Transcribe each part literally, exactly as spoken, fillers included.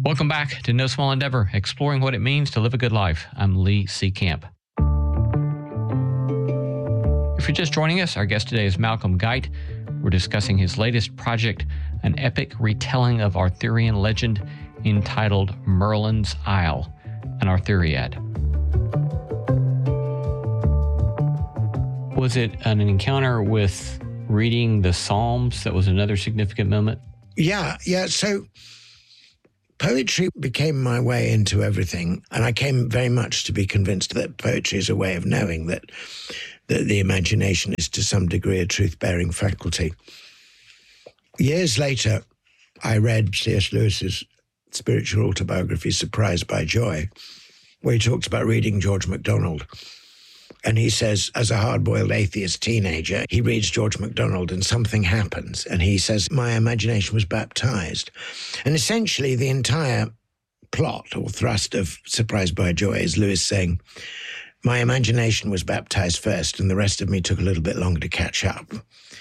Welcome back to No Small Endeavor, exploring what it means to live a good life. I'm Lee C. Camp. If you're just joining us, our guest today is Malcolm Guite. We're discussing his latest project, an epic retelling of Arthurian legend entitled Merlin's Isle, an Arthuriad. Was it an encounter with reading the Psalms that was another significant moment? Yeah, yeah. So poetry became my way into everything. And I came very much to be convinced that poetry is a way of knowing that, that the imagination is to some degree a truth-bearing faculty. Years later, I read C S Lewis's spiritual autobiography, Surprised by Joy, where he talks about reading George MacDonald. And he says, as a hard-boiled atheist teenager, he reads George MacDonald and something happens. And he says, my imagination was baptized. And essentially the entire plot or thrust of Surprised by Joy is Lewis saying, my imagination was baptized first and the rest of me took a little bit longer to catch up.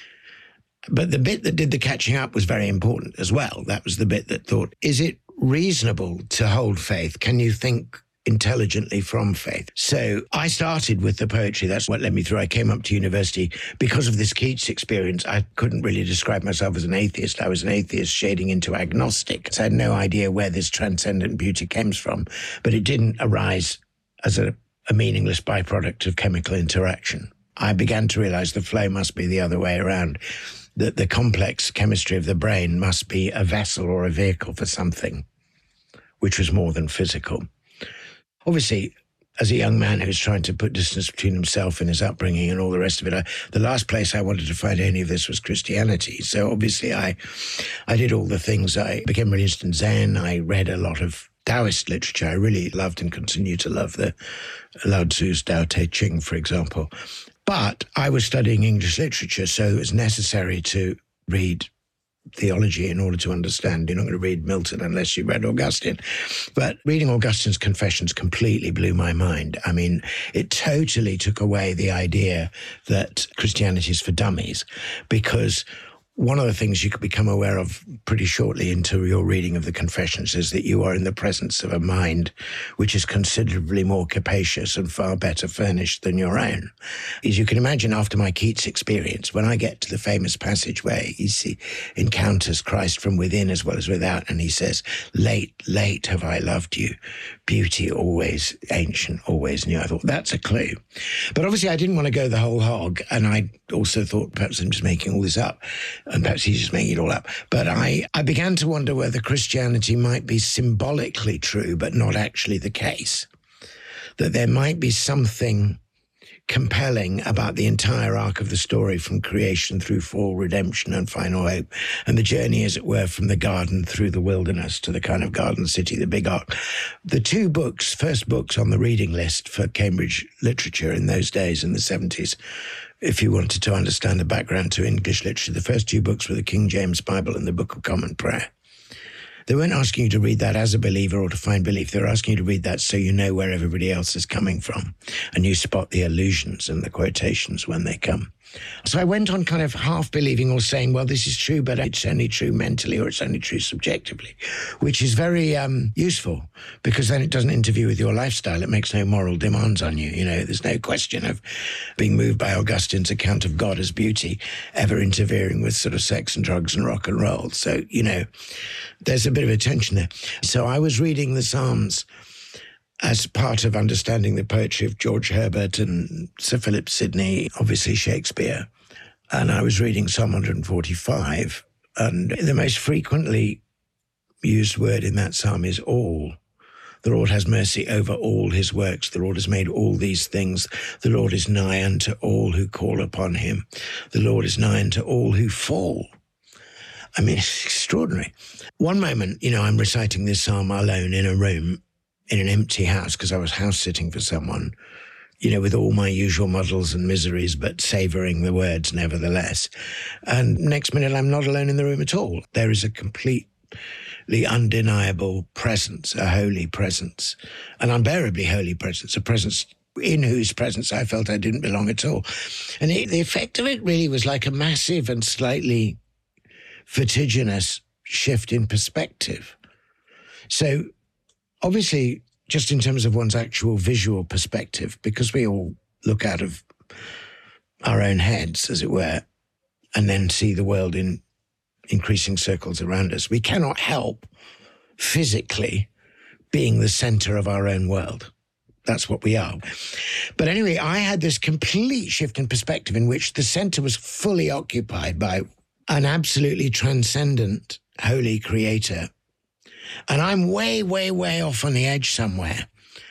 But the bit that did the catching up was very important as well. That was the bit that thought, is it reasonable to hold faith? Can you think intelligently from faith? So I started with the poetry. That's what led me through. I came up to university because of this Keats experience. I couldn't really describe myself as an atheist. I was an atheist shading into agnostic. So I had no idea where this transcendent beauty came from, but it didn't arise as a, a meaningless byproduct of chemical interaction. I began to realize the flow must be the other way around, that the complex chemistry of the brain must be a vessel or a vehicle for something which was more than physical. Obviously, as a young man who's trying to put distance between himself and his upbringing and all the rest of it, I, the last place I wanted to find any of this was Christianity. So obviously I I did all the things. I became really interested in Zen. I read a lot of Taoist literature. I really loved and continue to love the Lao Tzu's Tao Te Ching, for example. But I was studying English literature, so it was necessary to read theology in order to understand. You're not going to read Milton unless you read Augustine. But reading Augustine's Confessions completely blew my mind. I mean, it totally took away the idea that Christianity is for dummies, because one of the things you could become aware of pretty shortly into your reading of the Confessions is that you are in the presence of a mind which is considerably more capacious and far better furnished than your own. As you can imagine, after my Keats experience, when I get to the famous passage where he see, encounters Christ from within as well as without, and he says, late, late have I loved you, beauty always ancient, always new. I thought, that's a clue. But obviously I didn't want to go the whole hog, and I also thought perhaps I'm just making all this up. And perhaps he's just making it all up. But I, I began to wonder whether Christianity might be symbolically true, but not actually the case. That there might be something compelling about the entire arc of the story, from creation through fall, redemption, and final hope, and the journey, as it were, from the garden through the wilderness to the kind of garden city, the big arc. The two books, first books on the reading list for Cambridge literature in those days, in the seventies, if you wanted to understand the background to English literature, the first two books were the King James Bible and the Book of Common Prayer. They weren't asking you to read that as a believer or to find belief. They were asking you to read that so you know where everybody else is coming from, and you spot the allusions and the quotations when they come. So I went on kind of half believing or saying, well, this is true, but it's only true mentally or it's only true subjectively, which is very um, useful, because then it doesn't interfere with your lifestyle. It makes no moral demands on you. You know, there's no question of being moved by Augustine's account of God as beauty ever interfering with sort of sex and drugs and rock and roll. So, you know, there's a bit of a tension there. So I was reading the Psalms as part of understanding the poetry of George Herbert and Sir Philip Sidney, obviously Shakespeare. And I was reading Psalm one forty-five, and the most frequently used word in that psalm is all. The Lord has mercy over all his works. The Lord has made all these things. The Lord is nigh unto all who call upon him. The Lord is nigh unto all who fall. I mean, it's extraordinary. One moment, you know, I'm reciting this psalm alone in a room, in an empty house, because I was house sitting for someone, you know, with all my usual muddles and miseries, but savouring the words nevertheless. And next minute, I'm not alone in the room at all. There is a completely undeniable presence, a holy presence, an unbearably holy presence, a presence in whose presence I felt I didn't belong at all. And it, the effect of it really was like a massive and slightly vertiginous shift in perspective. So obviously, just in terms of one's actual visual perspective, because we all look out of our own heads, as it were, and then see the world in increasing circles around us, we cannot help physically being the center of our own world. That's what we are. But anyway, I had this complete shift in perspective in which the center was fully occupied by an absolutely transcendent, holy creator. And I'm way, way, way off on the edge somewhere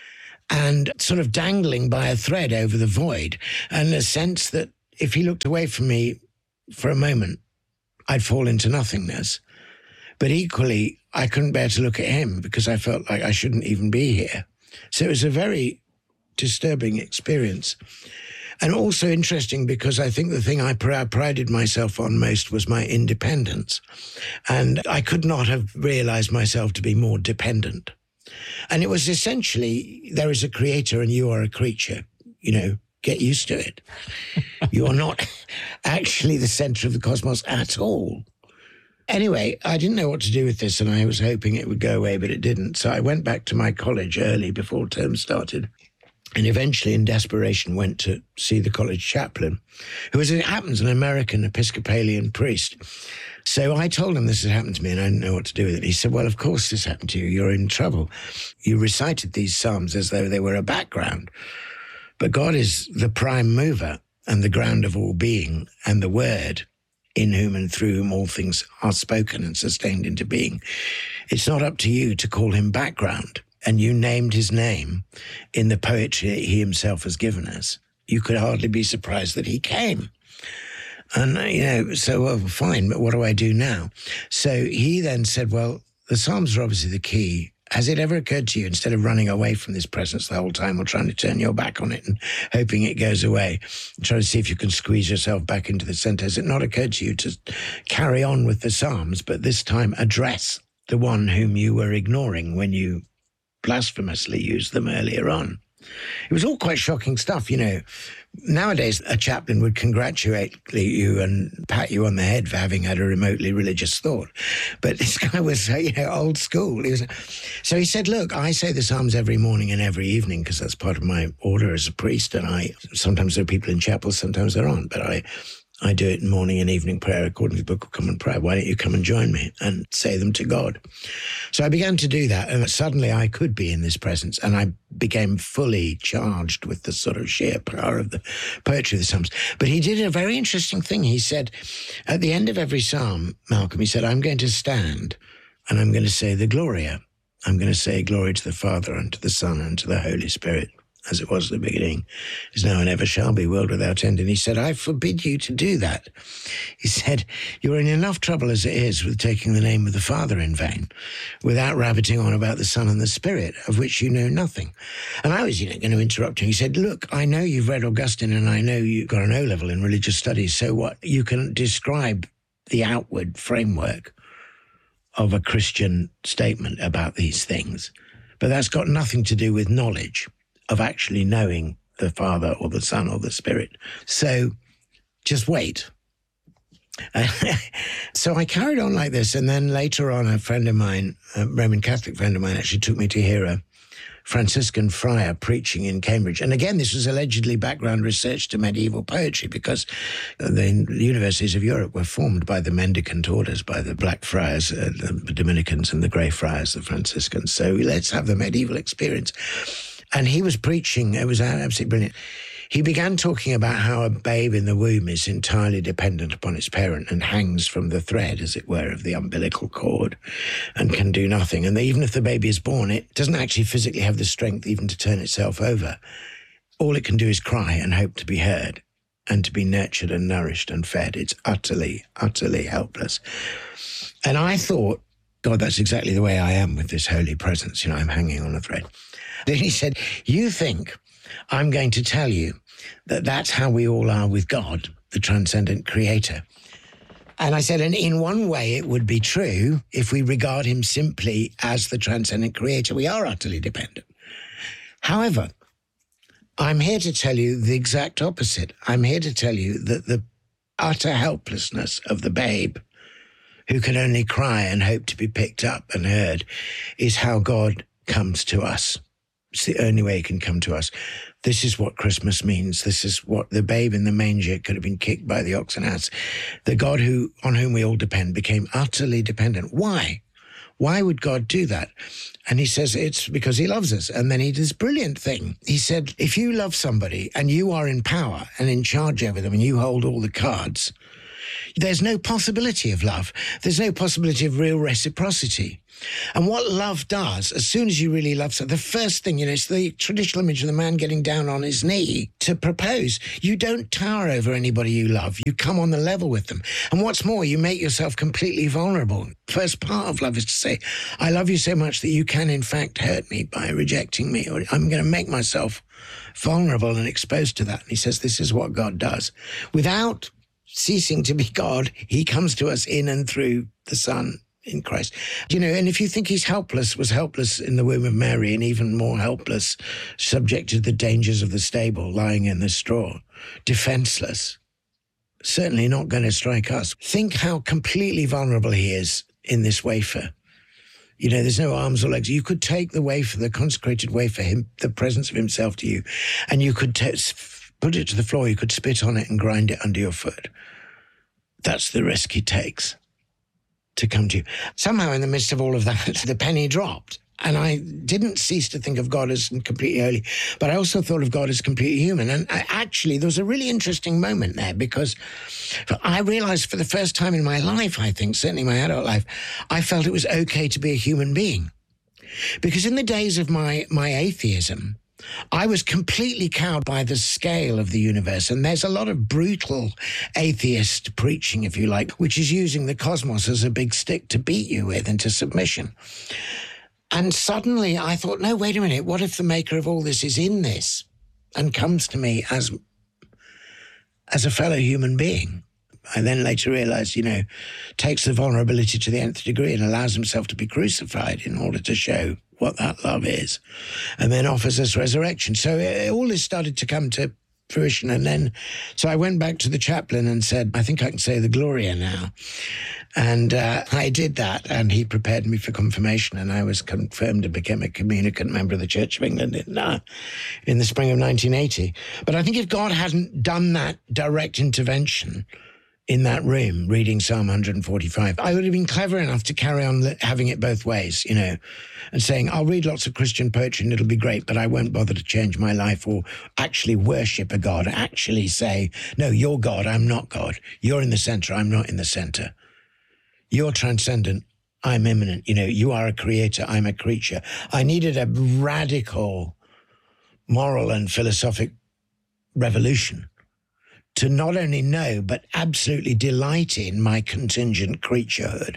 and sort of dangling by a thread over the void, and a sense that if he looked away from me for a moment, I'd fall into nothingness. But equally, I couldn't bear to look at him because I felt like I shouldn't even be here. So it was a very disturbing experience. And also interesting because I think the thing I pr- prided myself on most was my independence. And I could not have realized myself to be more dependent. And it was essentially, there is a creator and you are a creature. You know, get used to it. You are not actually the center of the cosmos at all. Anyway, I didn't know what to do with this, and I was hoping it would go away, but it didn't. So I went back to my college early before term started, and eventually, in desperation, went to see the college chaplain, who, as it happens, an American Episcopalian priest. So I told him this had happened to me, and I didn't know what to do with it. He said, well, of course this happened to you. You're in trouble. You recited these psalms as though they were a background. But God is the prime mover and the ground of all being, and the Word, in whom and through whom all things are spoken and sustained into being. It's not up to you to call him background. And you named his name in the poetry that he himself has given us. You could hardly be surprised that he came. And, you know, so, well, fine, but what do I do now? So he then said, well, the Psalms are obviously the key. Has it ever occurred to you, instead of running away from this presence the whole time or trying to turn your back on it and hoping it goes away, try to see if you can squeeze yourself back into the center, has it not occurred to you to carry on with the Psalms, but this time address the one whom you were ignoring when you blasphemously used them earlier on? It was all quite shocking stuff, you know. Nowadays, a chaplain would congratulate you and pat you on the head for having had a remotely religious thought. But this guy was, you know, old school. He was, so he said, look, I say the Psalms every morning and every evening because that's part of my order as a priest. And I sometimes there are people in chapel, sometimes there aren't. But I, I do it in morning and evening prayer according to the Book of Common Prayer. Why don't you come and join me and say them to God? So I began to do that, and suddenly I could be in this presence, and I became fully charged with the sort of sheer power of the poetry of the Psalms. But he did a very interesting thing. He said, at the end of every psalm, Malcolm, he said, I'm going to stand and I'm going to say the Gloria. I'm going to say glory to the Father and to the Son and to the Holy Spirit, as it was at the beginning, is now and ever shall be, world without end. And he said, I forbid you to do that. He said, you're in enough trouble as it is with taking the name of the Father in vain, without rabbiting on about the Son and the Spirit, of which you know nothing. And I was, you know, going to interrupt him. He said, look, I know you've read Augustine and I know you've got an O-level in religious studies. So what? You can describe the outward framework of a Christian statement about these things, but that's got nothing to do with knowledge of actually knowing the Father or the Son or the Spirit. So just wait. So I carried on like this. And then later on, a friend of mine, a Roman Catholic friend of mine, actually took me to hear a Franciscan friar preaching in Cambridge. And again, this was allegedly background research to medieval poetry, because the universities of Europe were formed by the mendicant orders, by the Black Friars, uh, the Dominicans, and the Grey Friars, the Franciscans. So let's have the medieval experience. And he was preaching, it was absolutely brilliant. He began talking about how a babe in the womb is entirely dependent upon its parent and hangs from the thread, as it were, of the umbilical cord and can do nothing. And that even if the baby is born, it doesn't actually physically have the strength even to turn itself over. All it can do is cry and hope to be heard and to be nurtured and nourished and fed. It's utterly, utterly helpless. And I thought, God, that's exactly the way I am with this holy presence. You know, I'm hanging on a thread. Then he said, you think I'm going to tell you that that's how we all are with God, the transcendent creator. And I said, and in one way it would be true if we regard him simply as the transcendent creator. We are utterly dependent. However, I'm here to tell you the exact opposite. I'm here to tell you that the utter helplessness of the babe who can only cry and hope to be picked up and heard, is how God comes to us. It's the only way he can come to us. This is what Christmas means. This is what the babe in the manger could have been kicked by the oxen ass. The God who on whom we all depend became utterly dependent. Why? Why would God do that? And he says it's because he loves us. And then he did this brilliant thing. He said, if you love somebody and you are in power and in charge over them and you hold all the cards, there's no possibility of love. There's no possibility of real reciprocity. And what love does, as soon as you really love someone, the first thing, you know, it's the traditional image of the man getting down on his knee to propose. You don't tower over anybody you love. You come on the level with them. And what's more, you make yourself completely vulnerable. First part of love is to say, I love you so much that you can, in fact, hurt me by rejecting me, or I'm going to make myself vulnerable and exposed to that. And he says, this is what God does. Without ceasing to be God, he comes to us in and through the Son in Christ. You know, and if you think he's helpless, was helpless in the womb of Mary, and even more helpless, subject to the dangers of the stable, lying in the straw, defenseless, certainly not going to strike us. Think how completely vulnerable he is in this wafer. You know, there's no arms or legs. You could take the wafer, the consecrated wafer, him, the presence of himself to you, and you could t- put it to the floor, you could spit on it and grind it under your foot. That's the risk he takes to come to you. Somehow in the midst of all of that, the penny dropped. And I didn't cease to think of God as completely holy, but I also thought of God as completely human. And I, actually, there was a really interesting moment there, because I realized for the first time in my life, I think, certainly my adult life, I felt it was okay to be a human being. Because in the days of my, my atheism, I was completely cowed by the scale of the universe. And there's a lot of brutal atheist preaching, if you like, which is using the cosmos as a big stick to beat you with into submission. And suddenly I thought, no, wait a minute. What if the maker of all this is in this and comes to me as, as a fellow human being? I then later realized, you know, takes the vulnerability to the nth degree and allows himself to be crucified in order to show what that love is, and then offers us resurrection. So it, all this started to come to fruition. And then, so I went back to the chaplain and said, I think I can say the Gloria now. And uh, I did that, and he prepared me for confirmation, and I was confirmed and became a communicant member of the Church of England in, uh, in the spring of nineteen eighty. But I think if God hadn't done that direct intervention in that room, reading Psalm one forty-five, I would have been clever enough to carry on having it both ways, you know, and saying, I'll read lots of Christian poetry and it'll be great, but I won't bother to change my life or actually worship a God, actually say, no, you're God, I'm not God. You're in the center, I'm not in the center. You're transcendent, I'm immanent. You know, you are a creator, I'm a creature. I needed a radical moral and philosophic revolution to not only know, but absolutely delight in my contingent creaturehood.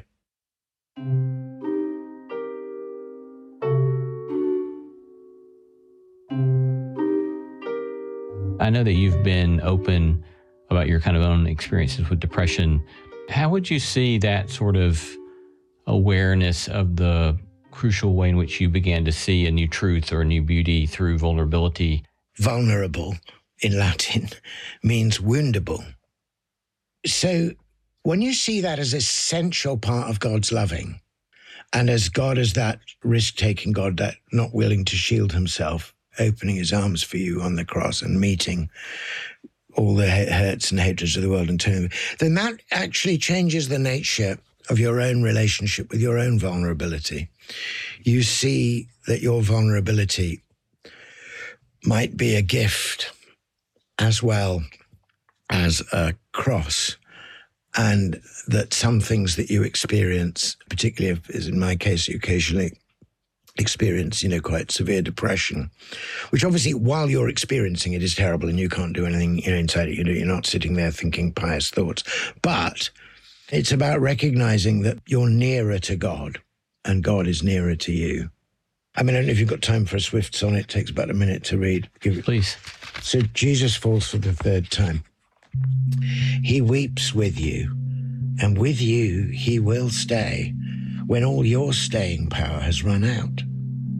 I know that you've been open about your kind of own experiences with depression. How would you see that sort of awareness of the crucial way in which you began to see a new truth or a new beauty through vulnerability? Vulnerable in Latin means woundable. So when you see that as an essential part of God's loving, and as God as that risk-taking God, that not willing to shield himself, opening his arms for you on the cross and meeting all the hurts and hatreds of the world and turning, then that actually changes the nature of your own relationship with your own vulnerability. You see that your vulnerability might be a gift as well as a cross, and that some things that you experience, particularly if, as in my case, you occasionally experience, you know, quite severe depression, which obviously while you're experiencing it is terrible and you can't do anything, you know, inside it. You know, you're not sitting there thinking pious thoughts, but it's about recognizing that you're nearer to God and God is nearer to you. I mean, I don't know if you've got time for a swift sonnet. It takes about a minute to read. Give it. Please. So Jesus falls for the third time. He weeps with you, and with you he will stay when all your staying power has run out.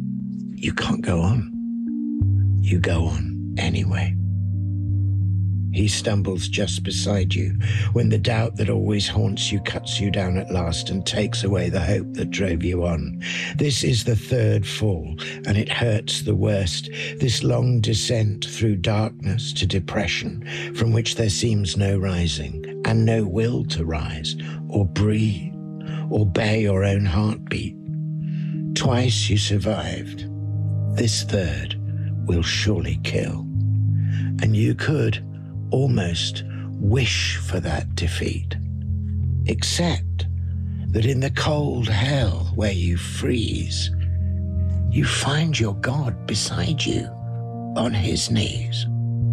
You can't go on. You go on anyway. He stumbles just beside you when the doubt that always haunts you cuts you down at last and takes away the hope that drove you on. This is the third fall, and it hurts the worst. This long descent through darkness to depression, from which there seems no rising, and no will to rise, or breathe, or bear your own heartbeat. Twice you survived. This third will surely kill. And you could almost wish for that defeat, except that in the cold hell where you freeze, you find your God beside you on his knees.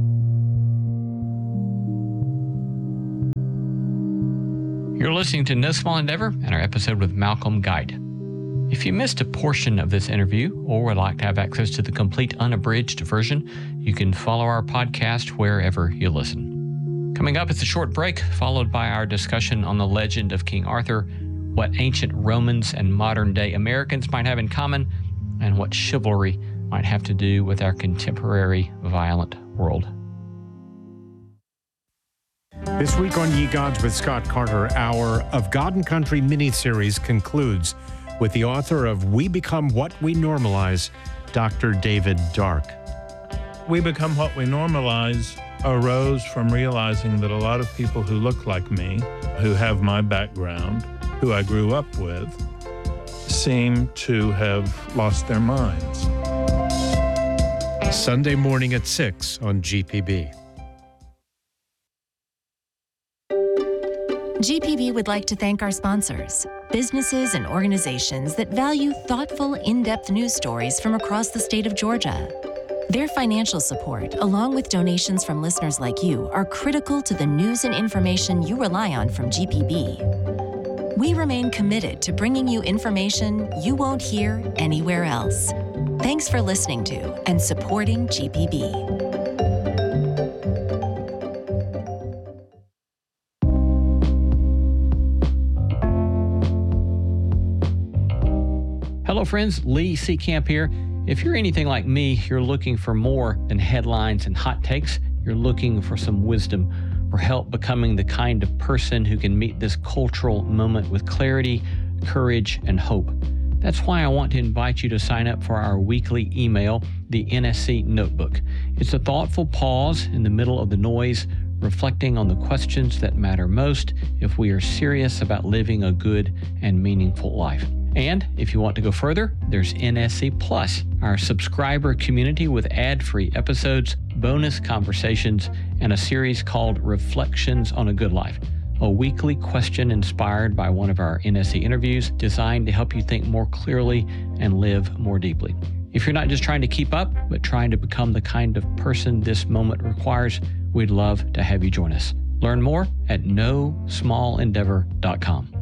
You're listening to No Small Endeavor and our episode with Malcolm Guite. If you missed a portion of this interview or would like to have access to the complete unabridged version, you can follow our podcast wherever you listen. Coming up is a short break, followed by our discussion on the legend of King Arthur, what ancient Romans and modern-day Americans might have in common, and what chivalry might have to do with our contemporary violent world. This week on Ye Gods with Scott Carter, our Of God and Country miniseries concludes with the author of We Become What We Normalize, Doctor David Dark. We Become What We Normalize arose from realizing that a lot of people who look like me, who have my background, who I grew up with, seem to have lost their minds. Sunday morning at six on G P B. G P B would like to thank our sponsors, businesses and organizations that value thoughtful, in-depth news stories from across the state of Georgia. Their financial support, along with donations from listeners like you, are critical to the news and information you rely on from G P B. We remain committed to bringing you information you won't hear anywhere else. Thanks for listening to and supporting G P B. Hello friends, Lee Seacamp here. If you're anything like me, you're looking for more than headlines and hot takes. You're looking for some wisdom, for help becoming the kind of person who can meet this cultural moment with clarity, courage, and hope. That's why I want to invite you to sign up for our weekly email, the N S C Notebook. It's a thoughtful pause in the middle of the noise, reflecting on the questions that matter most if we are serious about living a good and meaningful life. And if you want to go further, there's N S C Plus, our subscriber community with ad-free episodes, bonus conversations, and a series called Reflections on a Good Life, a weekly question inspired by one of our N S C interviews designed to help you think more clearly and live more deeply. If you're not just trying to keep up, but trying to become the kind of person this moment requires, we'd love to have you join us. Learn more at no small endeavor dot com.